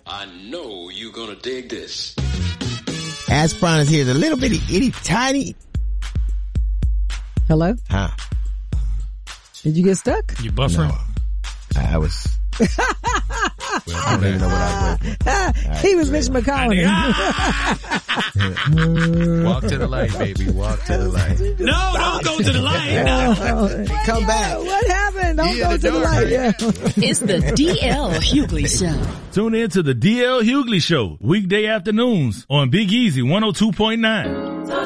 I know you're gonna dig this. Aspron is here. The little bitty, itty, tiny. Hello? Huh. Did you get stuck? You buffering? No. I was. I don't even know what I was working. Right, he was Mitch McConnell. Walk to the light, baby. Walk to the light. No, don't go to the light. No. Come back. What happened? Don't go to the light. Yeah. It's the DL Hughley Show. Tune in to the DL Hughley Show, weekday afternoons on Big Easy 102.9.